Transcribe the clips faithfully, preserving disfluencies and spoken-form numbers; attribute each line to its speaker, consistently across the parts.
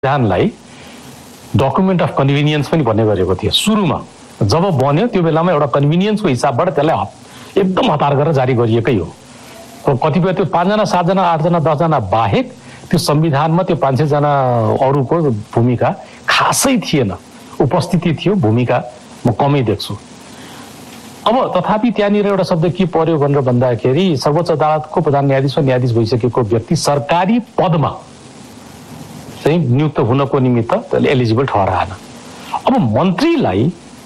Speaker 1: संविधानलाई document of convenience पनि भन्ने गरेको थियो सुरुमा। जब बन्यो त्यो बेलामा एउटा कन्भिनियन्सको हिसाबबाट त्यसलाई एकदम हतार गरेर जारी गरिएकै हो। कतिपय त्यो पाँचजना सातजना आठजना दसजना बाहेक त्यो संविधानमा त्यो पाँच सयजना अरूको भूमिका खासै थिएन, उपस्थिति थियो, भूमिका म कमै देख्छु। अब तथापि त्यहाँनिर एउटा शब्द के पर्यो भनेर भन्दाखेरि सर्वोच्च अदालतको प्रधान न्यायाधीश वा न्यायाधीश भइसकेको व्यक्ति सरकारी पदमा चाहिँ नियुक्त हुनको निमित्त त्यसले एलिजिबल ठहराएन। अब मन्त्रीलाई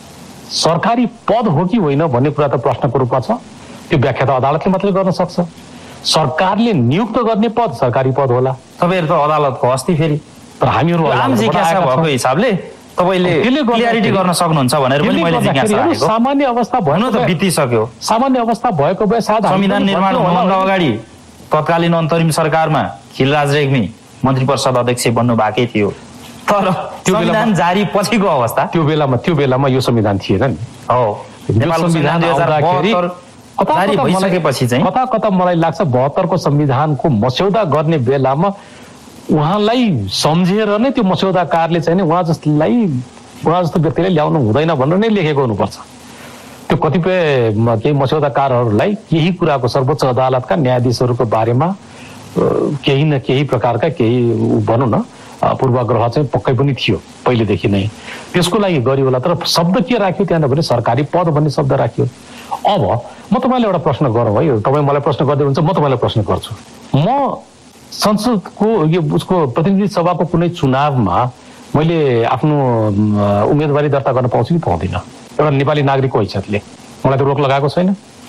Speaker 1: सरकारी पद हो कि होइन भन्ने कुरा त प्रश्नको रूपमा छ, त्यो व्याख्या त अदालतले मात्रै गर्न सक्छ। सरकारले नियुक्त गर्ने पद सरकारी पद होला।
Speaker 2: तपाईँहरू त अदालतको अस्ति फेरि
Speaker 1: तर हामीहरू
Speaker 2: आम जिज्ञासा भएको हिसाबले तपाईले क्लियरिटी गर्न सक्नुहुन्छ भनेर पनि मैले जिज्ञासा राखेको।
Speaker 1: सामान्य अवस्था
Speaker 2: भन्नु त बितिसक्यो।
Speaker 1: सामान्य अवस्था भएको भए साथ
Speaker 2: संविधान निर्माण हुनुभन्दा अगाडि तत्कालीन अन्तरिम सरकारमा खिलराज रेग्मी मन्त्री परिषद अध्यक्ष बन्नु भएकै थियो, तर त्यो संविधान जारी पछिको अवस्था
Speaker 1: त्यो बेलामा त्यो बेलामा यो संविधान थिएन नि।
Speaker 2: हो, नेपालको संविधान दुई हजार बहत्तर जारी भइसकेपछि चाहिँ
Speaker 1: कता कता मलाई लाग्छ बहत्तर को संविधानको मस्यौदा गर्ने बेलामा उहाँलाई सम्झेर नै त्यो मस्यौदाकारले चाहिँ उहाँ जस्तोलाई उहाँ जस्तो व्यक्तिलाई ल्याउनु हुँदैन भनेर नै लेखेको हुनुपर्छ। त्यो कतिपय केही मस्यौदाकारहरूलाई केही कुराको सर्वोच्च अदालतका न्यायाधीशहरूको बारेमा केही न केही प्रकारका केही भनौँ न पूर्वाग्रह चाहिँ पक्कै पनि थियो पहिलेदेखि नै, त्यसको लागि गरियो होला। तर शब्द के राख्यो त्यहाँ भने सरकारी पद भन्ने शब्द राख्यो। अब म तपाईँलाई एउटा प्रश्न गरौँ है, तपाईँ मलाई प्रश्न गर्दै हुन्छ, म तपाईँलाई प्रश्न गर्छु। म संसदको यो उसको प्रतिनिधि सभाको कुनै चुनावमा मैले आफ्नो उम्मेदवारी दर्ता गर्न पाउँछु कि पाउँदिनँ? एउटा नेपाली नागरिकको हैसियतले मलाई त रोक लगाएको छैन।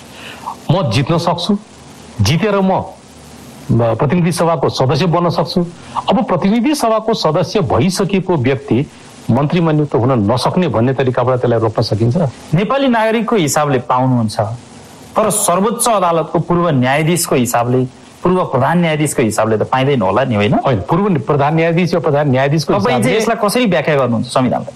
Speaker 1: म जित्न सक्छु, जितेर म प्रतिनिधि सभाको सदस्य बन्न सक्छु। अब प्रतिनिधि सभाको सदस्य भइसकेको व्यक्ति मन्त्रीमा नियुक्त हुन नसक्ने भन्ने तरिकाबाट त्यसलाई रोक्न सकिन्छ?
Speaker 2: नेपाली नागरिकको हिसाबले पाउनुहुन्छ, तर सर्वोच्च अदालतको पूर्व न्यायाधीशको हिसाबले, पूर्व प्रधान न्यायाधीशको हिसाबले त पाइँदैन होला नि, होइन?
Speaker 1: होइन, पूर्व प्रधान न्यायाधीश या प्रधान न्यायाधीशको
Speaker 2: तपाईँ चाहिँ यसलाई कसरी व्याख्या गर्नुहुन्छ संविधानलाई?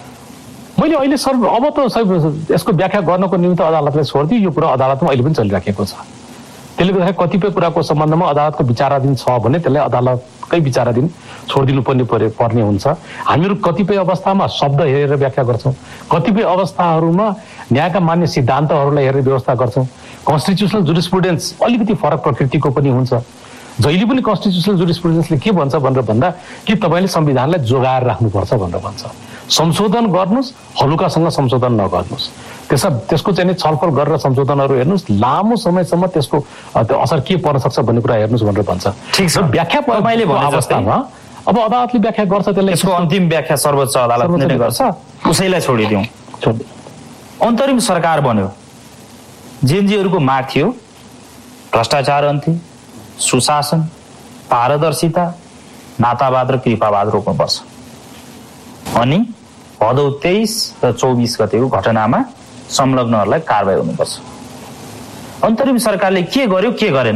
Speaker 1: मैले अहिले सर्व अब त यसको व्याख्या गर्नको निमित्त अदालतलाई छोडिदियो। यो कुरा अदालतमा अहिले पनि चलिराखेको छ। त्यसले गर्दाखेरि कतिपय कुराको सम्बन्धमा अदालतको विचाराधीन छ भने त्यसलाई अदालतकै विचाराधीन छोडिदिनु पर्ने पर्ने हुन्छ। हामीहरू कतिपय अवस्थामा शब्द हेरेर व्याख्या गर्छौँ, कतिपय अवस्थाहरूमा न्यायका मान्य सिद्धान्तहरूलाई हेरेर व्यवस्था गर्छौँ। कन्स्टिट्युसनल जुरिस्प्रुडेन्स अलिकति फरक प्रकृतिको पनि हुन्छ। जहिले पनि कन्स्टिट्युसनल जुरिस्प्रुडेन्सले के भन्छ भनेर भन्दा कि तपाईँले संविधानलाई जोगाएर राख्नुपर्छ भनेर भन्छ। संशोधन गर्नुहोस्, हलुकासँग संशोधन नगर्नुहोस्। त्यसमा त्यसको चाहिँ छलफल गरेर संशोधनहरू हेर्नुहोस्, लामो समयसम्म त्यसको असर के पर्न सक्छ भन्ने कुरा हेर्नुहोस् भनेर भन्छ।
Speaker 2: ठिक छ,
Speaker 1: व्याख्या
Speaker 2: तपाईँले भने
Speaker 1: अवस्थामा अब अदालतले व्याख्या गर्छ, त्यसले
Speaker 2: यसको अन्तिम व्याख्या सर्वोच्च अदालतले नै गर्छ, उसैलाई छोडिदिउँ। अन्तरिम सरकार बन्यो, जेएनजीहरूको माग थियो भ्रष्टाचार अन्त्य, सुशासन, पारदर्शिता, नातावाद र कृपावाद रोक्नुपर्छ। अनि भदौ तेइस र चौबिस गतेको घटनामा संलग्नहरूलाई कारबाही हुनुपर्छ। अन्तरिम सरकारले के गर्यो के गरेन?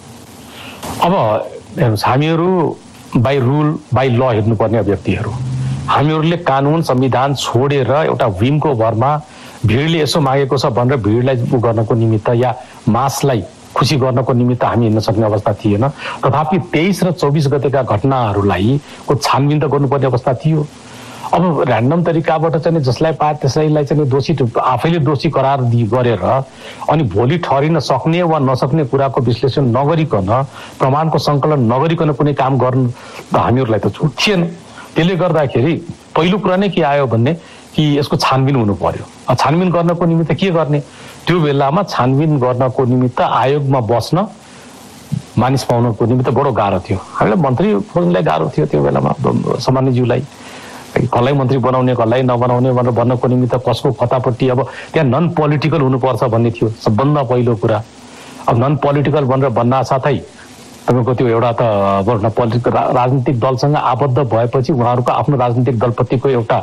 Speaker 1: अब हामीहरू बाई रुल बाई ल हेर्नुपर्ने व्यक्तिहरू, हामीहरूले कानुन संविधान छोडेर एउटा भीमको भरमा भिडले यसो मागेको छ भनेर भिडलाई उ गर्नको निमित्त या मासलाई खुसी गर्नको निमित्त हामी हिँड्न सक्ने अवस्था थिएन। तथापि तेइस र चौबिस गतेका घटनाहरूलाई को छानबिन त गर्नुपर्ने अवस्था थियो। अब ऱ्यान्डम तरिकाबाट चाहिँ जसलाई पाए त्यसैलाई चाहिँ दोषी आफैले दोषी करार दि गरेर अनि भोलि ठहरिन सक्ने वा नसक्ने कुराको विश्लेषण नगरिकन, प्रमाणको सङ्कलन नगरिकन कुनै काम गर्नु त हामीहरूलाई त छुट थिएन। त्यसले गर्दाखेरि पहिलो कुरा नै के आयो भन्ने कि यसको छानबिन हुनु पर्यो। छानबिन गर्नको निमित्त के गर्ने? त्यो बेलामा छानबिन गर्नको निमित्त आयोगमा बस्न मानिस पाउनको निमित्त बडो गाह्रो थियो। हामीलाई मन्त्री खोज्नलाई गाह्रो थियो त्यो बेलामा। सामान्यज्यूलाई कसलाई मन्त्री बनाउने कसलाई नबनाउने भनेर भन्नको निमित्त कसको कतापट्टि अब त्यहाँ नन पोलिटिकल हुनुपर्छ भन्ने थियो सबभन्दा पहिलो कुरा। अब नन पोलिटिकल भनेर भन्दा साथै तपाईँको त्यो एउटा त अब पोलिटिकल राजनीतिक दलसँग आबद्ध भएपछि उहाँहरूको आफ्नो राजनीतिक दलप्रतिको एउटा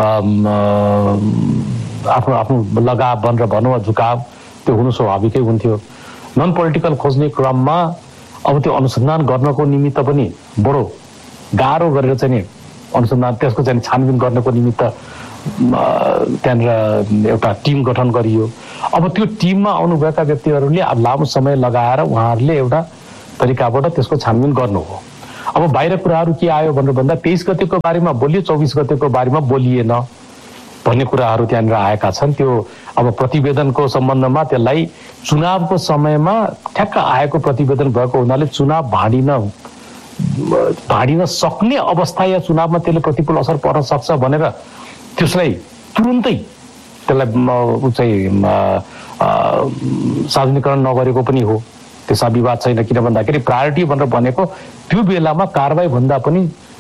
Speaker 1: आफ्नो आफ्नो लगाव भनेर भनौँ वा झुकाव त्यो हुनु स्वाभाविकै हुन्थ्यो। नन पोलिटिकल खोज्ने क्रममा अब त्यो अनुसन्धान गर्नको निमित्त पनि बडो गाह्रो गरेर चाहिँ अनुसन्धान त्यसको चाहिँ छानबिन गर्नको निमित्त त्यहाँनिर एउटा टिम गठन गरियो। अब त्यो टिममा आउनुभएका व्यक्तिहरूले अब लामो समय लगाएर उहाँहरूले एउटा तरिकाबाट त्यसको छानबिन गर्नु हो। अब बाहिर कुराहरू के आयो भनेर भन्दा तेइस गतेको बारेमा बोलियो, चौबिस गतेको बारेमा बोलिएन भन्ने कुराहरू त्यहाँनिर आएका छन्। त्यो अब प्रतिवेदनको सम्बन्धमा त्यसलाई चुनावको समयमा ठ्याक्क आएको प्रतिवेदन भएको हुनाले चुनाव भाँडिन भाँडिन सक्ने अवस्था या चुनावमा त्यसले प्रतिकूल असर पर्न सक्छ भनेर त्यसलाई तुरुन्तै त्यसलाई चाहिँ सार्वजनिकरण नगरेको पनि हो। त्यसमा विवाद छैन, किन भन्दाखेरि प्रायोरिटी भनेर भनेको त्यो बेलामा कारबाही भन्दा पनि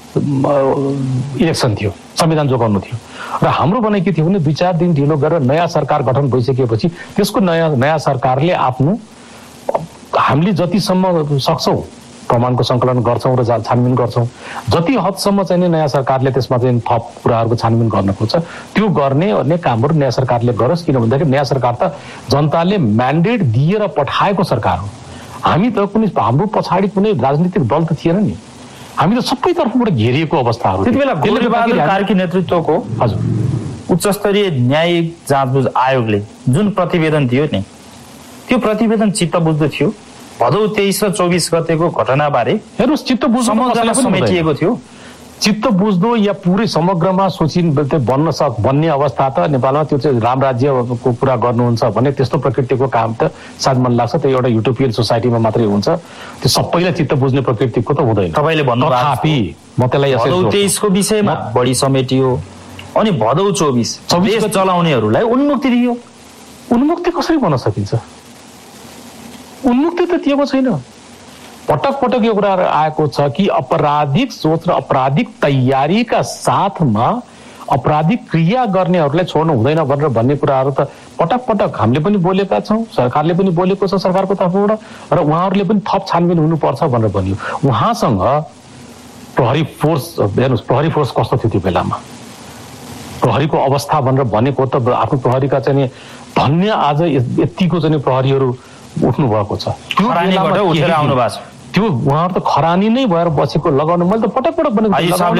Speaker 1: इलेक्सन थियो, संविधान जोगाउनु थियो। र हाम्रो भनाइ के थियो भने दुई चार दिन ढिलो गरेर नयाँ सरकार गठन भइसकेपछि त्यसको नयाँ नयाँ सरकारले आफ्नो हामीले जतिसम्म सक्छौँ प्रमाणको सङ्कलन गर्छौँ र छानबिन गर्छौँ, जति हदसम्म चाहिँ नयाँ सरकारले त्यसमा चाहिँ थप कुराहरूको छानबिन गर्न खोज्छ त्यो गर्ने अन्य कामहरू नयाँ सरकारले गरोस्। किन भन्दाखेरि नयाँ सरकार त जनताले म्यान्डेट दिएर पठाएको सरकार हो। हामी त कुनै हाम्रो पछाडि कुनै राजनीतिक दल त थिएन नि, हामी त सबै तर्फबाट घेरिएको अवस्थाहरू।
Speaker 2: त्यति बेला गौरीबहादुर कार्की नेतृत्वको
Speaker 1: हजुर
Speaker 2: उच्च स्तरीय न्यायिक जाँचबुझ आयोगले जुन प्रतिवेदन दियो नि, त्यो प्रतिवेदन चित्त बुझ्दो थियो। भदौ तेइस र चौबिस गतेको घटनाबारे
Speaker 1: हेर्नुहोस्, चित्त बुझ्दो
Speaker 2: समेटिएको थियो।
Speaker 1: चित्त बुझ्दो या पुरै समग्रमा सोचिन बन्न सक भन्ने अवस्था त नेपालमा त्यो चाहिँ राम राज्यको कुरा गर्नुहुन्छ भने त्यस्तो प्रकृतिको काम त सायद मन लाग्छ त्यो एउटा युटोपियन सोसाइटीमा मात्रै हुन्छ। त्यो सबैलाई चित्त बुझ्ने प्रकृतिको त हुँदैन।
Speaker 2: तपाईँले भन्नु
Speaker 1: तथापि म त्यसलाई
Speaker 2: भदौ तेइसको विषयमा बढी समेटियो अनि भदौ चौबिस देश चलाउनेहरूलाई उन्मुक्ति दियो।
Speaker 1: उन्मुक्ति कसरी भन्न सकिन्छ? उन्मुक्ति त दिएको छैन। पटक पटक यो कुरा आएको छ कि अपराधिक सोच र अपराधिक तयारीका साथमा अपराधिक क्रिया गर्नेहरूलाई छोड्नु हुँदैन भनेर भन्ने कुराहरू त पटक पटक हामीले पनि बोलेका छौँ, सरकारले पनि बोलेको छ सरकारको तर्फबाट, र उहाँहरूले पनि थप छानबिन हुनुपर्छ भनेर भन्यो। उहाँसँग प्रहरी फोर्स हेर्नुहोस्, प्रहरी फोर्स कस्तो थियो त्यो बेलामा, प्रहरीको अवस्था भनेर भनेको त आफ्नो प्रहरीका चाहिँ धन्य आज यतिको चाहिँ प्रहरीहरू उठ्नु भएको छ। त्यो
Speaker 2: बेलाबाट उठेर आउनु भएको छ।
Speaker 1: त्यो उहाँहरू त खरानी नै भएर बसेको लगाउनु, मैले त पटक पटक भनेको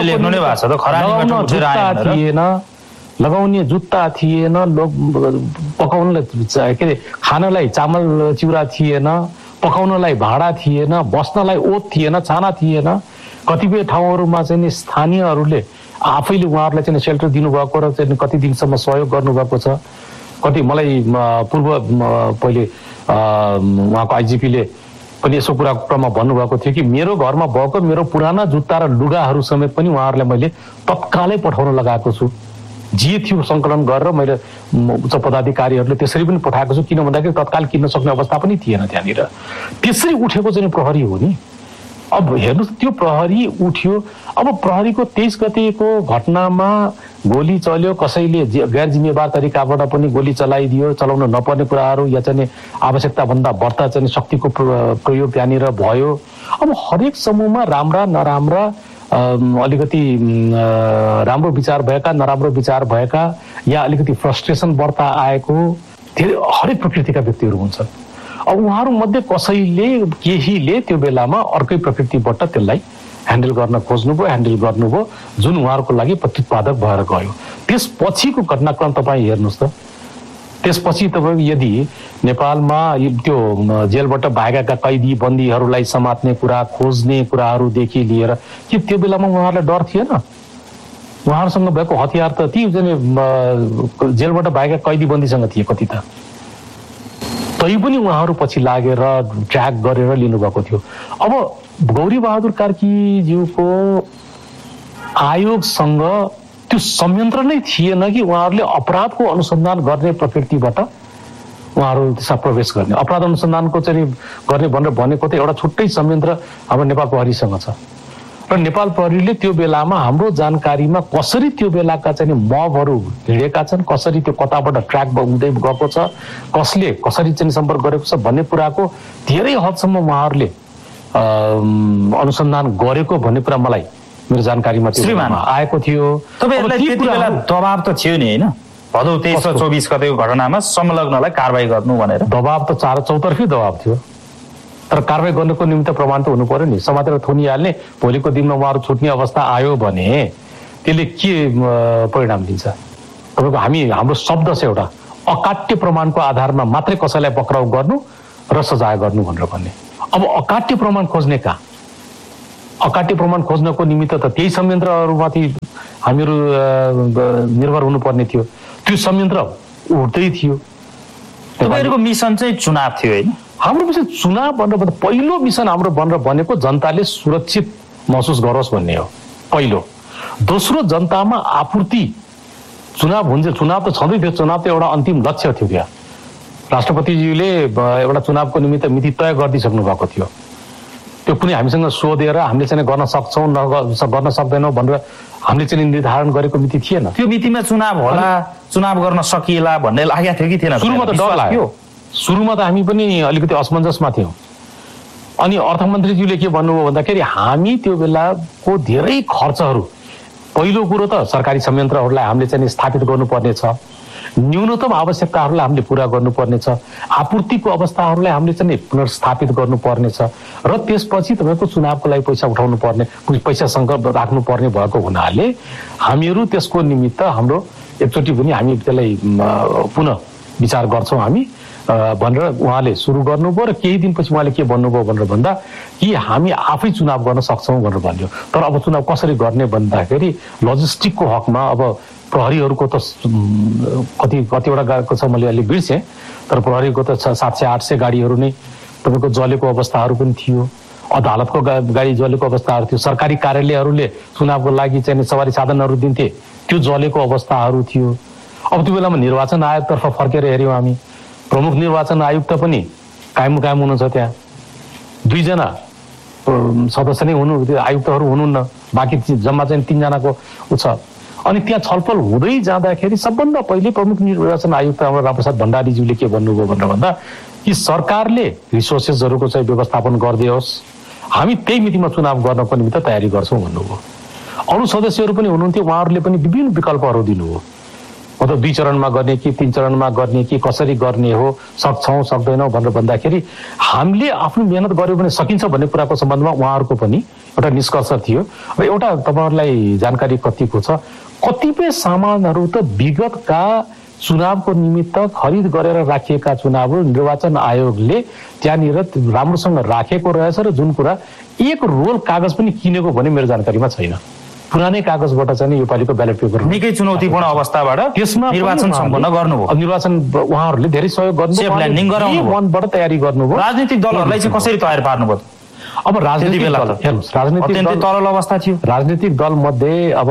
Speaker 1: थिएन, लगाउने जुत्ता थिएन, पकाउनलाई के अरे खानलाई चामल चिउरा थिएन, पकाउनलाई भाँडा थिएन, बस्नलाई ओत थिएन, छाना थिएन। कतिपय ठाउँहरूमा चाहिँ स्थानीयहरूले आफैले उहाँहरूलाई चाहिँ सेल्टर दिनुभएको र चाहिँ कति दिनसम्म सहयोग गर्नुभएको छ। कति मलाई पूर्व पहिले उहाँको आइजिपीले पनि यसो कुरामा भन्नुभएको थियो कि मेरो घरमा भएको मेरो पुराना जुत्ता र लुगाहरू समेत पनि उहाँहरूलाई मैले तत्कालै पठाउन लगाएको छु। जे थियो सङ्कलन गरेर मैले उच्च पदाधिकारीहरूले त्यसरी पनि पठाएको छु, किन भन्दाखेरि तत्काल किन्न सक्ने अवस्था पनि थिएन त्यहाँनिर। त्यसरी उठेको चाहिँ प्रहरी हो नि। अब हेर्नुहोस्, त्यो प्रहरी उठ्यो। अब प्रहरीको तेइस गतेको घटनामा गोली चल्यो, कसैले गैर जिम्मेवार तरिकाबाट पनि गोली चलाइदियो, चलाउन नपर्ने कुराहरू या चाहिँ आवश्यकताभन्दा बढ्ता चाहिँ शक्तिको प्रयोग त्यहाँनिर भयो। अब हरेक समूहमा राम्रा नराम्रा अलिकति राम्रो विचार भएका, नराम्रो विचार भएका या अलिकति फ्रस्ट्रेसन बढ्ता आएको धेरै हरेक प्रकृतिका व्यक्तिहरू हुन्छन्। अब उहाँहरू मध्ये कसैले केहीले त्यो बेलामा अर्कै प्रकृतिबाट त्यसलाई ह्यान्डल गर्न खोज्नुभयो, ह्यान्डल गर्नुभयो, जुन उहाँहरूको लागि प्रत्युत्पादक भएर गयो। त्यसपछिको घटनाक्रम तपाईँ हेर्नुहोस् त। त्यसपछि तपाईँ यदि नेपालमा त्यो जेलबाट भागेका कैदी बन्दीहरूलाई समात्ने कुरा, खोज्ने कुराहरूदेखि लिएर के त्यो बेलामा उहाँहरूलाई डर थिएन? उहाँहरूसँग भएको हतियार त ती जेलबाट भागेका कैदी बन्दीसँग थिए कति त, तै पनि उहाँहरू पछि लागेर ट्र्याक गरेर लिनुभएको थियो। अब गौरीबहादुर कार्कीज्यूको आयोगसँग त्यो संयन्त्र नै थिएन कि उहाँहरूले अपराधको अनुसन्धान गर्ने प्रकृतिबाट उहाँहरू त्यसमा प्रवेश गर्ने, अपराध अनुसन्धानको चाहिँ गर्ने भनेर भनेको त एउटा छुट्टै संयन्त्र हाम्रो नेपाल प्रहरीसँग छ। र नेपाल प्रहरीले त्यो बेलामा हाम्रो जानकारीमा कसरी त्यो बेलाका चाहिँ मबहरू हिँडेका छन्, कसरी त्यो कताबाट ट्र्याक हुँदै गएको छ, कसले कसरी चाहिँ सम्पर्क गरेको छ भन्ने कुराको धेरै हदसम्म उहाँहरूले अनुसन्धान गरेको भन्ने कुरा मलाई मेरो जानकारीमा आएको थियो।
Speaker 2: तपाईँहरूलाई त्यति बेला दबाब त थियो नि होइन, भदौ तेइस र चौबिस गतेको घटनामा संलग्नलाई कारवाही गर्नु भनेर?
Speaker 1: दबाब त चार चौतर्फी दबाब थियो, तर कारवाही गर्नुको निमित्त प्रमाण त हुनु पर्यो नि। समातेर थुनिहाल्ने, भोलिको दिनमा उहाँहरू छुट्ने अवस्था आयो भने त्यसले के परिणाम दिन्छ? तपाईँको हामी हाम्रो शब्द छ एउटा, अकाट्य प्रमाणको आधारमा मात्रै कसैलाई पक्राउ गर्नु र सजाय गर्नु भनेर भन्ने। अब अकाट्य प्रमाण खोज्ने कहाँ? अकाट्य प्रमाण खोज्नको निमित्त त त्यही संयन्त्रहरूमाथि हामीहरू निर्भर हुनुपर्ने थियो। त्यो संयन्त्र उठ्दै थियो।
Speaker 2: तपाईँहरूको मिसन चाहिँ चुनाव थियो होइन?
Speaker 1: हाम्रो मिसन चुनाव भनेर भन्दा पहिलो मिसन हाम्रो भनेर भनेको जनताले सुरक्षित महसुस गरोस् भन्ने हो पहिलो। दोस्रो, जनतामा आपूर्ति। चुनाव हुन्छ, चुनाव त छँदै थियो, चुनाव त एउटा अन्तिम लक्ष्य थियो। त्यहाँ राष्ट्रपतिज्यूले एउटा चुनावको निमित्त मिति तय गरिदिइसक्नु भएको थियो। त्यो कुनै हामीसँग सोधेर हामीले चाहिँ गर्न सक्छौँ न गर्न सक्दैनौँ भनेर हामीले चाहिँ निर्धारण गरेको मिति थिएन।
Speaker 2: त्यो मितिमा चुनाव होला, चुनाव गर्न सकिएला भन्ने लागेको थियो कि थिएन?
Speaker 1: सुरुमा त डर लाग्यो। सुरुमा त हामी पनि अलिकति असमञ्जसमा थियौँ। अनि अर्थमन्त्रीज्यूले के भन्नुभयो भन्दाखेरि हामी त्यो बेलाको धेरै खर्चहरू, पहिलो कुरो त सरकारी संयन्त्रहरूलाई हामीले चाहिँ स्थापित गर्नुपर्ने छ, न्यूनतम आवश्यकताहरूलाई हामीले पुरा गर्नुपर्ने छ, आपूर्तिको अवस्थाहरूलाई हामीले चाहिँ पुनर्स्थापित गर्नुपर्ने छ, र त्यसपछि तपाईँको चुनावको लागि पैसा उठाउनु पर्ने, पैसा सङ्कट राख्नुपर्ने भएको हुनाले हामीहरू त्यसको निमित्त हाम्रो एकचोटि पनि हामी त्यसलाई पुनः विचार गर्छौँ हामी भनेर उहाँले सुरु गर्नुभयो। र केही दिनपछि उहाँले के भन्नुभयो भनेर भन्दा कि हामी आफै चुनाव गर्न सक्छौँ भनेर भन्यो। तर अब चुनाव कसरी गर्ने भन्दाखेरि लजिस्टिकको हकमा अब प्रहरीहरूको त कति कतिवटा गएको छ मैले अलिक बिर्सेँ, तर प्रहरीको त सात सय आठ सय गाडीहरू नै तपाईँको जलेको अवस्थाहरू पनि थियो, अदालतको गाडी जलेको अवस्थाहरू थियो, सरकारी कार्यालयहरूले चुनावको लागि चाहिँ सवारी साधनहरू दिन्थे त्यो जलेको अवस्थाहरू थियो। अब त्यो बेलामा निर्वाचन आयोगतर्फ फर्केर हेऱ्यौँ हामी, प्रमुख निर्वाचन आयुक्त पनि कायम कायम हुनुहुन्छ, त्यहाँ दुईजना सदस्य नै हुनु, आयुक्तहरू हुनुहुन्न, बाँकी जम्मा चाहिँ तिनजनाको ऊ छ। अनि त्यहाँ छलफल हुँदै जाँदाखेरि सबभन्दा पहिले प्रमुख निर्वाचन आयुक्त हाम्रो रामप्रसाद भण्डारीज्यूले के भन्नुभयो भनेर भन्दा कि सरकारले रिसोर्सेसहरूको चाहिँ व्यवस्थापन गरिदियोस्, हामी त्यही मितिमा चुनाव गर्नको निमित्त तयारी गर्छौँ भन्नुभयो। अरू सदस्यहरू पनि हुनुहुन्थ्यो, उहाँहरूले पनि विभिन्न विकल्पहरू दिनुभयो, मतलब दुई चरणमा गर्ने कि तीन चरणमा गर्ने कि कसरी गर्ने हो, सक्छौँ सक्दैनौँ भनेर भन्दाखेरि हामीले आफ्नो मेहनत गऱ्यो भने सकिन्छ भन्ने कुराको सम्बन्धमा उहाँहरूको पनि एउटा निष्कर्ष थियो। र एउटा तपाईँहरूलाई जानकारी कतिको छ, कतिपय सामानहरू त विगतका चुनावको निमित्त खरिद गरेर राखिएका चुनावहरू निर्वाचन आयोगले त्यहाँनिर राम्रोसँग राखेको रहेछ, र जुन कुरा एक रोल कागज पनि किनेको भने मेरो जानकारीमा छैन। पुरानै कागजबाट चाहिँ योपालिको ब्यालेट पेपर
Speaker 2: निकै चुनौतीपूर्ण अवस्थाबाट त्यसमा निर्वाचन सम्पन्न गर्नुभयो।
Speaker 1: निर्वाचन उहाँहरूले धेरै सहयोग गर्नुभयो, वनबाट तयारी गर्नुभयो।
Speaker 2: राजनीतिक दलहरूलाई चाहिँ कसरी तयार पार्नुभयो?
Speaker 1: अब राजनीतिक दल राजनीतिक
Speaker 2: तरल अवस्था थियो।
Speaker 1: राजनीतिक दल मध्ये अब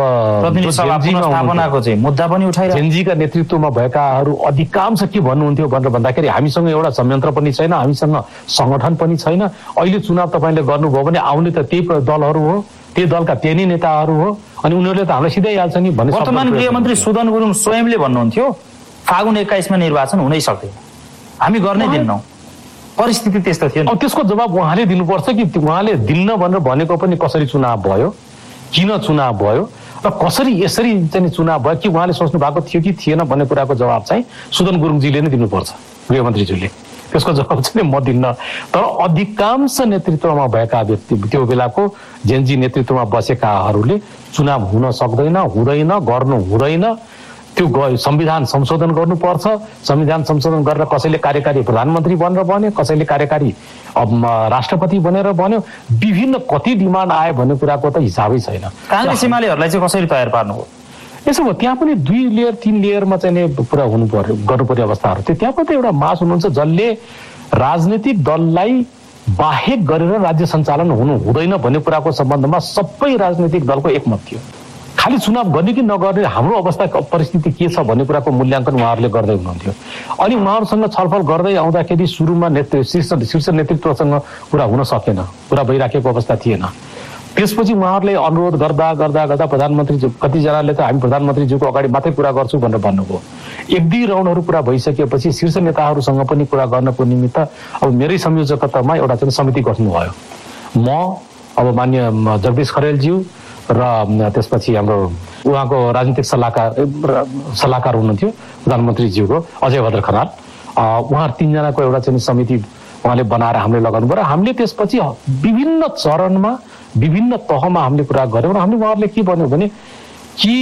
Speaker 2: स्थापनाको चाहिँ मुद्दा पनि उठाइरहेको,
Speaker 1: जेनजीका नेतृत्वमा भएकाहरू अधिकांश के भन्नुहुन्थ्यो भनेर भन्दाखेरि हामीसँग एउटा संयन्त्र पनि छैन, हामीसँग संगठन पनि छैन, अहिले चुनाव तपाईँले गर्नुभयो भने आउने त त्यही दलहरू हो, त्यही दलका त्यही नै नेताहरू हो, अनि उनीहरूले त हामीलाई सिधै हाल्छ नि भन्ने।
Speaker 2: वर्तमान गृहमन्त्री सुदन गुरुङ स्वयंले भन्नुहुन्थ्यो फागुन एक्काइसमा निर्वाचन हुनै सक्दैन, हामी गर्नै दिन्नौँ। परिस्थिति त्यस्तो थियो।
Speaker 1: अब त्यसको जवाब उहाँले दिनुपर्छ कि उहाँले दिन्न भनेर भनेको पनि कसरी चुनाव भयो, किन चुनाव भयो, र कसरी यसरी चाहिँ चुनाव भयो, कि उहाँले सोच्नु भएको थियो कि थिएन भन्ने कुराको जवाब चाहिँ सुदन गुरुङजीले नै दिनुपर्छ, गृहमन्त्रीज्यूले। त्यसको जवाब चाहिँ म दिन्न। तर अधिकांश नेतृत्वमा भएका व्यक्ति, त्यो बेलाको जेनजी नेतृत्वमा बसेकाहरूले चुनाव हुन सक्दैन, हुँदैन, गर्नु हुँदैन, त्यो संविधान संशोधन गर्नुपर्छ, संविधान संशोधन गरेर कसैले कार्यकारी प्रधानमन्त्री बनेर बन्यो, कसैले कार्यकारी राष्ट्रपति बनेर बन्यो, विभिन्न कति डिमान्ड आयो भन्ने कुराको त हिसाबै छैन।
Speaker 2: काङ्ग्रेस एमालेहरूलाई चाहिँ कसरी तयार पार्नुभयो?
Speaker 1: यसो भयो, त्यहाँ पनि दुई लेयर तीन लेयरमा चाहिँ पुरा हुनु पर्यो, गर्नुपर्ने अवस्थाहरू थियो। त्यहाँ पनि एउटा मास हुनुहुन्छ जसले राजनीतिक दललाई बाहेक गरेर राज्य सञ्चालन हुनु हुँदैन भन्ने कुराको सम्बन्धमा सबै राजनीतिक दलको एकमत थियो। खालि चुनाव गर्ने कि नगर्ने, हाम्रो अवस्था परिस्थिति के छ भन्ने कुराको मूल्याङ्कन उहाँहरूले गर्दै हुनुहुन्थ्यो। अनि उहाँहरूसँग छलफल गर्दै आउँदाखेरि सुरुमा नेतृत्व शीर्ष शीर्ष नेतृत्वसँग कुरा हुन सकेन, कुरा भइराखेको अवस्था थिएन। त्यसपछि उहाँहरूले अनुरोध गर्दा गर्दा गर्दा प्रधानमन्त्री कतिजनाले त हामी प्रधानमन्त्रीज्यूको अगाडि मात्रै कुरा गर्छु भनेर भन्नुभयो। एक दुई राउन्डहरू पुरा भइसकेपछि शीर्ष नेताहरूसँग पनि कुरा गर्नको निमित्त अब मेरै संयोजकत्वमा एउटा चाहिँ समिति गठन भयो। म अब मान्य जगदीश खरेलज्यू र त्यसपछि हाम्रो उहाँको राजनीतिक सल्लाहकार सल्लाहकार हुनुहुन्थ्यो प्रधानमन्त्रीज्यूको अजय भद्र खनाल, उहाँहरू तिनजनाको एउटा चाहिँ समिति उहाँले बनाएर हामीले लगाउनु पर्यो। हामीले त्यसपछि विभिन्न चरणमा विभिन्न तहमा हामीले कुरा गऱ्यौँ र हामीले उहाँहरूले के भन्यो भने कि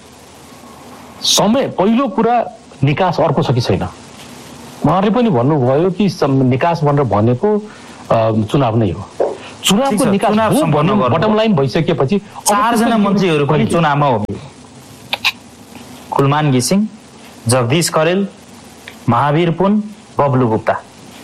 Speaker 1: समय पहिलो कुरा निकास अर्को छ कि छैन। उहाँहरूले पनि भन्नुभयो कि निकास भनेर भनेको चुनाव नै हो, चुनावको निकास बटम लाइन भइसकेपछि
Speaker 2: चारजना मन्त्रीहरू पनि चुनावमा हो। कुलमान घिसिङ, जगदीश करेल, महावीर पुन, बब्लु गुप्ता।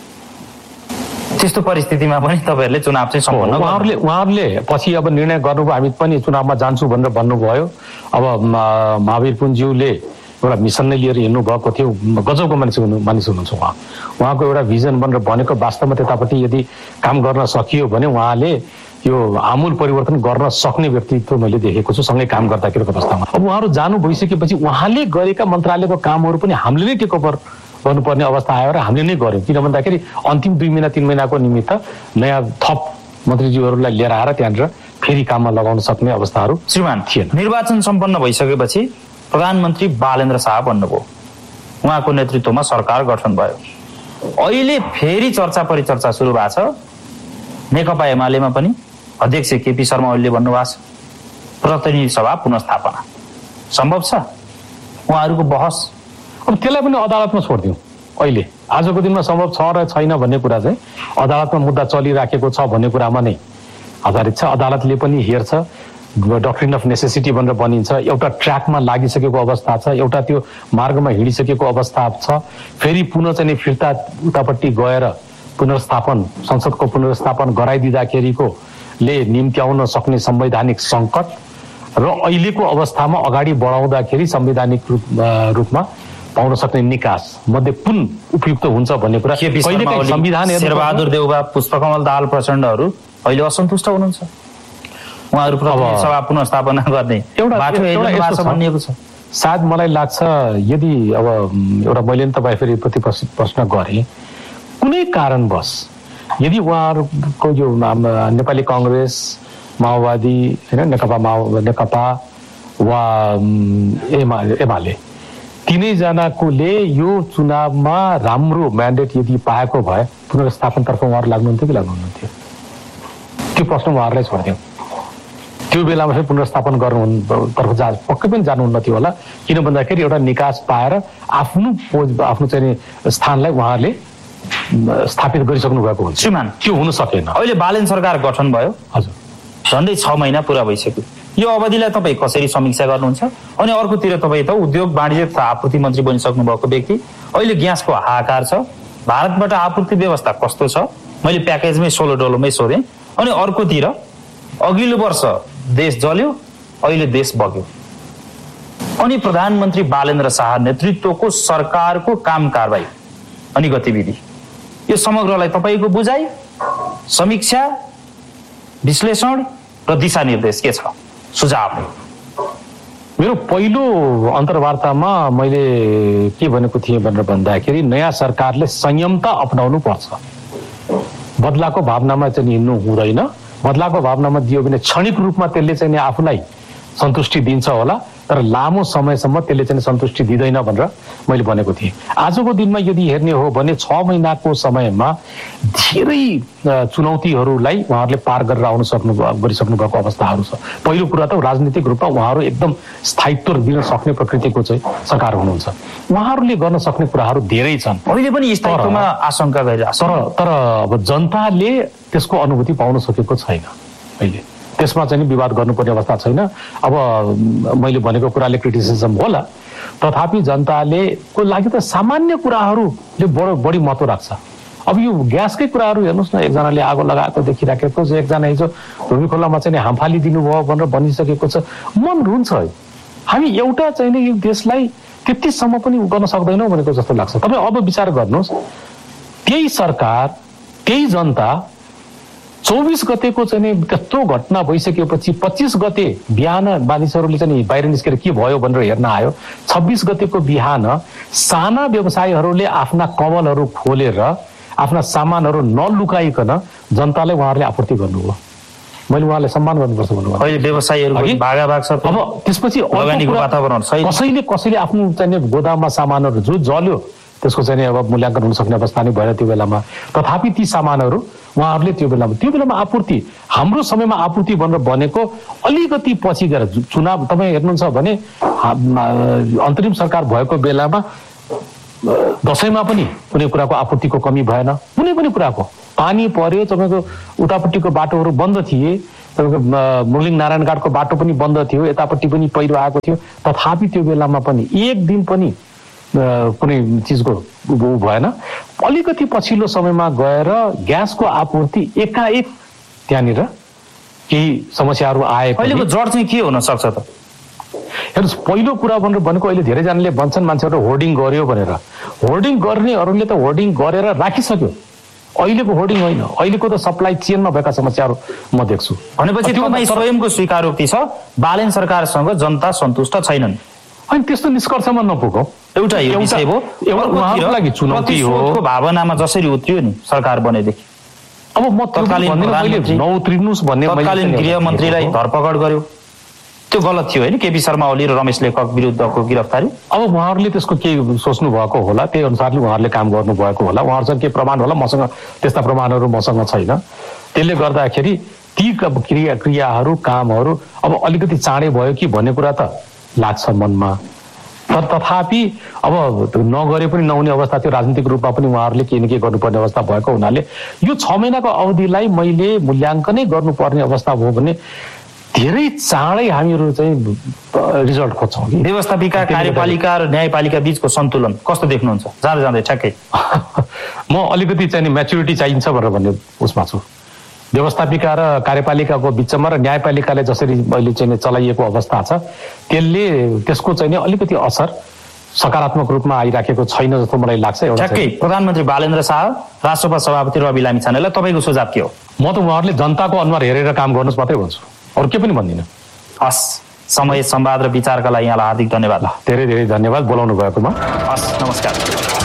Speaker 2: त्यस्तो परिस्थितिमा पनि तपाईँहरूले चुनाव चाहिँ सम्पन्न
Speaker 1: उहाँहरूले उहाँहरूले पछि अब निर्णय गर्नुभयो, हामी पनि चुनावमा जान्छु भनेर भन्नुभयो। अब महावीर पुनज्यूले एउटा मिसन नै लिएर हिँड्नु भएको थियो। गजबको मानिस मानिस हुनुहुन्छ उहाँ। उहाँको एउटा भिजन भनेर भनेको वास्तवमा त्यतापट्टि यदि काम गर्न सकियो भने उहाँले यो आमूल परिवर्तन गर्न सक्ने व्यक्तित्व मैले देखेको छु सँगै काम गर्दाखेरिको अवस्थामा। अब उहाँहरू जानु भइसकेपछि उहाँले गरेका मन्त्रालयको कामहरू पनि हामीले नै टेक ओभर गर्नुपर्ने अवस्था आयो र हामीले नै गर्यौँ। किन भन्दाखेरि अन्तिम दुई महिना तिन महिनाको निमित्त नयाँ थप मन्त्रीज्यूहरूलाई लिएर आएर त्यहाँनिर फेरि काममा लगाउन सक्ने अवस्थाहरू
Speaker 2: श्रीमान थिएन। निर्वाचन सम्पन्न भइसकेपछि प्रधानमन्त्री बालेन्द्र शाह बन्नुभयो, उहाँको नेतृत्वमा सरकार गठन भयो। अहिले फेरि चर्चा परिचर्चा सुरु भएको छ। नेकपा एमालेमा पनि अध्यक्ष केपी शर्मा ओलीले भन्नुभएको छ प्रतिनिधि सभा पुनर्स्थापना सम्भव छ। उहाँहरूको बहस
Speaker 1: अब त्यसलाई पनि अदालतमा छोडिदिउँ। अहिले आजको दिनमा सम्भव छ र छैन भन्ने कुरा चाहिँ अदालतमा मुद्दा चलिराखेको छ भन्ने कुरामा नै आधारित छ। अदालतले पनि हेर्छ, डक्ट्रिन अफ नेसेसिटी भनेर भनिन्छ। एउटा ट्र्याकमा लागिसकेको अवस्था छ, एउटा त्यो मार्गमा हिँडिसकेको अवस्था छ। फेरि पुनः चाहिँ फिर्ता उतापट्टि गएर पुनर्स्थापन संसदको पुनर्स्थापन गराइदिँदाखेरिको ले निम्त्याउन सक्ने संवैधानिक सङ्कट र अहिलेको अवस्थामा अगाडि बढाउँदाखेरि संवैधानिक रूपमा पाउन सक्ने निकास मध्ये कुन उपयुक्त हुन्छ भन्ने कुरा
Speaker 2: संविधान शेरबहादुर देउवा, पुष्पकमल दाहाल प्रचण्डहरू अहिले असन्तुष्ट हुनुहुन्छ। उहाँहरू प्रतिनिधि सभा पुनर्स्थापना गर्ने एउटा भनिएको छ।
Speaker 1: सायद मलाई लाग्छ यदि अब एउटा मैले नि तपाईँ फेरि प्रति प्रश्न गरेँ, कुनै कारणवश यदि उहाँहरूको यो नेपाली काङ्ग्रेस, माओवादी होइन, नेकपा माओ नेकपा वा एमा एमाले तिनैजनाकोले यो चुनावमा राम्रो म्यान्डेट यदि पाएको भए पुनर्स्थापनतर्फ उहाँहरू लाग्नुहुन्थ्यो कि लाग्नुहुन्थ्यो? त्यो प्रश्न उहाँहरूलाई छोडिदिउँ। त्यो बेलामा फेरि पुनर्स्थापन गर्नुतर्फ जा पक्कै पनि जानुहुन्न थियो होला। किन भन्दाखेरि एउटा निकास पाएर आफ्नो पोज आफ्नो चाहिँ स्थानलाई उहाँहरूले स्थापित गरिसक्नु भएको हुन्छ।
Speaker 2: श्रीमान,
Speaker 1: त्यो हुन सकेन।
Speaker 2: अहिले बालेन सरकार गठन भयो,
Speaker 1: हजुर,
Speaker 2: झन्डै छ महिना पुरा भइसक्यो। यो अवधिलाई तपाईँ कसरी समीक्षा गर्नुहुन्छ? अनि अर्कोतिर तपाईँ त उद्योग वाणिज्य तथा आपूर्ति मन्त्री बनिसक्नु भएको व्यक्ति, अहिले ग्यासको हाहाकार छ, भारतबाट आपूर्ति व्यवस्था कस्तो छ? मैले प्याकेजमै सोलो डोलोमै सोधेँ। अनि अर्कोतिर अघिल्लो वर्ष देश जल्यो, अहिले देश बग्यो। अनि प्रधानमन्त्री बालेन्द्र शाह नेतृत्वको सरकारको काम कारबाही अनि गतिविधि, यो समग्रलाई तपाईँको बुझाइ, समीक्षा, विश्लेषण र दिशानिर्देश के छ? सुझाव।
Speaker 1: मेरो पहिलो अन्तर्वार्तामा मैले के भनेको थिएँ भनेर भन्दाखेरि नयाँ सरकारले संयमता अपनाउनु पर्छ। बदलाको भावनामा चाहिँ हिँड्नु हुँदैन। बदलाको भावनामा दियो भने क्षणिक रूपमा त्यसले चाहिँ आफूलाई सन्तुष्टि दिन्छ होला, तर लामो समयसम्म त्यसले चाहिँ सन्तुष्टि दिँदैन भनेर मैले भनेको थिएँ। आजको दिनमा यदि हेर्ने हो भने छ महिनाको समयमा धेरै चुनौतीहरूलाई उहाँहरूले पार गरेर आउन सक्नु गरिसक्नु भएको अवस्थाहरू छ। पहिलो कुरा त राजनीतिक रूपमा उहाँहरू एकदम स्थायित्व दिन सक्ने प्रकृतिको चाहिँ सरकार हुनुहुन्छ। उहाँहरूले गर्न सक्ने कुराहरू धेरै छन्,
Speaker 2: अहिले पनि स्थायित्वमा आशंका गरिरहेको छ।
Speaker 1: तर तर अब जनताले त्यसको अनुभूति पाउन सकेको छैन। अहिले त्यसमा चाहिँ विवाद गर्नुपर्ने अवस्था छैन। अब मैले भनेको कुराले क्रिटिसिजम होला, तथापि जनताले को लागि त सामान्य कुराहरूले बडो बढी महत्त्व राख्छ। अब यो ग्यासकै कुराहरू हेर्नुहोस् न, एकजनाले आगो लगाएको देखिराखेको छ, एकजना हिजो धुबी खोलामा चाहिँ हामफाली दिनुभयो भनेर भनिसकेको छ। मन रुन्छ है। हामी एउटा चाहिँ यो देशलाई त्यतिसम्म पनि गर्न सक्दैनौँ भनेको जस्तो लाग्छ। तपाईँ अब विचार गर्नुहोस्, त्यही सरकार, त्यही जनता चौबिस गतेको चाहिँ त्यत्रो घटना भइसकेपछि पच्चिस गते बिहान मानिसहरूले चाहिँ बाहिर निस्केर के भयो भनेर हेर्न आयो। छब्बिस गतेको बिहान साना व्यवसायीहरूले आफ्ना कमलहरू खोलेर आफ्ना सामानहरू नलुकाइकन जनतालाई उहाँहरूले आपूर्ति गर्नुभयो। मैले उहाँलाई सम्मान गर्नुपर्छ भन्नुभयो।
Speaker 2: अहिले व्यवसायीहरूको भागाभाग छ।
Speaker 1: अब त्यसपछि कसैले कसैले आफ्नो चाहिँ गोदाममा सामानहरू जो जल्यो त्यसको चाहिँ अब मूल्याङ्कन हुन सक्ने अवस्था नै भएन त्यो बेलामा। तथापि ती सामानहरू उहाँहरूले त्यो बेलामा त्यो बेलामा आपूर्ति, हाम्रो समयमा आपूर्ति भनेर भनेको अलिकति पछि गएर चुनाव तपाईँ हेर्नुहुन्छ भने अन्तरिम सरकार भएको बेलामा दसैँमा पनि कुनै कुराको आपूर्तिको कमी भएन, कुनै पनि कुराको। पानी पर्यो, तपाईँको उतापट्टिको बाटोहरू बन्द थिए, तपाईँको मुरलिङ नारायणघाटको बाटो पनि बन्द थियो, यतापट्टि पनि पहिरो आएको थियो, तथापि त्यो बेलामा पनि एक दिन पनि कुनै चिजको उ भएन। अलिकति पछिल्लो समयमा गएर ग्यासको आपूर्ति एकाएक त्यहाँनिर केही समस्याहरू आए।
Speaker 2: अहिलेको जड चाहिँ के हुन सक्छ त?
Speaker 1: हेर्नुहोस्, पहिलो कुरा भनेर भनेको अहिले धेरैजनाले भन्छन् मान्छेहरू होर्डिङ गर्यो भनेर। होर्डिङ गर्नेहरूले त होर्डिङ गरेर राखिसक्यो, अहिलेको होर्डिङ होइन, अहिलेको त सप्लाई चेनमा भएका समस्याहरू म देख्छु।
Speaker 2: भनेपछि तपाईँ स्वयंको स्वीकारोक्ति छ बालेन सरकारसँग जनता सन्तुष्ट छैनन्?
Speaker 1: अनि त्यस्तो निष्कर्षमा नपुगौँ।
Speaker 2: एउटा यो विषय हो,
Speaker 1: उहाँहरूको लागि चुनौती हो।
Speaker 2: भावनामा जसरी उत्रियो नि सरकार बनेदेखि,
Speaker 1: अब म तत्कालीन नउत्रिनुस् भन्ने
Speaker 2: तत्कालीन गृहमन्त्रीलाई धरपकड गर्यो, त्यो गलत थियो होइन? केपी शर्मा ओली र रमेश लेखक विरुद्धको गिरफ्तारी।
Speaker 1: अब उहाँहरूले त्यसको केही सोच्नु भएको होला, त्यही अनुसारले उहाँहरूले काम गर्नुभएको होला, उहाँहरूसँग के प्रमाण होला, मसँग त्यस्ता प्रमाणहरू मसँग छैन। त्यसले गर्दाखेरि ती क्रिया क्रियाहरू कामहरू अब अलिकति चाँडै भयो कि भन्ने कुरा त लाग्छ मनमा। तर तथापि अब नगरे पनि नहुने अवस्था थियो, राजनीतिक रूपमा पनि उहाँहरूले केही न केही गर्नुपर्ने अवस्था भएको हुनाले यो छ महिनाको अवधिलाई मैले मूल्याङ्कनै गर्नुपर्ने अवस्था भयो भने धेरै चाँडै हामीहरू चाहिँ रिजल्ट खोज्छौँ।
Speaker 2: व्यवस्थापिका कार्यपालिका र न्यायपालिका बीचको सन्तुलन कस्तो देख्नुहुन्छ जाँदै जाँदै? ठ्याक्कै
Speaker 1: म अलिकति चाहिँ म्याच्युरिटी चाहिन्छ भनेर भन्ने उसमा छु। व्यवस्थापिका र कार्यपालिकाको बिचमा र न्यायपालिकाले जसरी अहिले चाहिँ चलाइएको अवस्था छ त्यसले त्यसको चाहिँ अलिकति असर सकारात्मक रूपमा आइराखेको छैन जस्तो मलाई लाग्छ।
Speaker 2: ठ्याक्कै प्रधानमन्त्री बालेन्द्र शाह, राष्ट्रसभा सभापति रवि लामिछानेलाई तपाईँको सुझाव के हो?
Speaker 1: म त उहाँहरूले जनताको अनुहार हेरेर काम गर्नुहोस् मात्रै भन्छु, अरू के पनि भन्दिनँ।
Speaker 2: हस्, समय, संवाद र विचारका लागि यहाँलाई हार्दिक धन्यवाद।
Speaker 1: धेरै धेरै धन्यवाद बोलाउनु भएकोमा।
Speaker 2: हस्, नमस्कार।